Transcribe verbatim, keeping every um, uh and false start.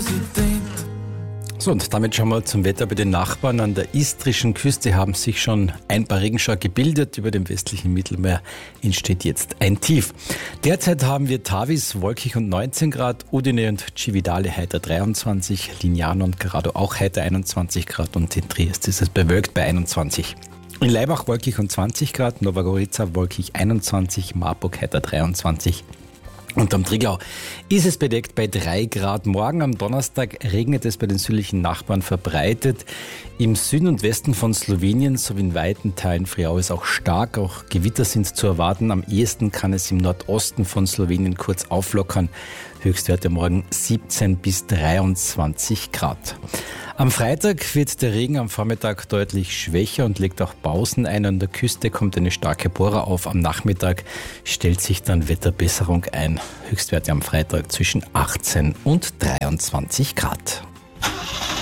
So, und damit schauen wir zum Wetter bei den Nachbarn. An der istrischen Küste haben sich schon ein paar Regenschauer gebildet. Über dem westlichen Mittelmeer entsteht jetzt ein Tief. Derzeit haben wir Tavis wolkig und neunzehn Grad, Udine und Cividale heiter dreiundzwanzig, Lignano und Grado auch heiter einundzwanzig Grad und in Triest ist es bewölkt bei einundzwanzig. In Laibach wolkig und zwanzig Grad, Nova Gorica wolkig einundzwanzig, Marburg heiter dreiundzwanzig. Und am Triglau ist es bedeckt bei drei Grad. Morgen am Donnerstag regnet es bei den südlichen Nachbarn verbreitet. Im Süden und Westen von Slowenien sowie in weiten Teilen Friaues auch stark. Auch Gewitter sind zu erwarten. Am ehesten kann es im Nordosten von Slowenien kurz auflockern. Höchstwerte morgen siebzehn bis dreiundzwanzig Grad. Am Freitag wird der Regen am Vormittag deutlich schwächer und legt auch Pausen ein. An der Küste kommt eine starke Bohrer auf. Am Nachmittag stellt sich dann Wetterbesserung ein. Höchstwerte am Freitag zwischen achtzehn und dreiundzwanzig Grad.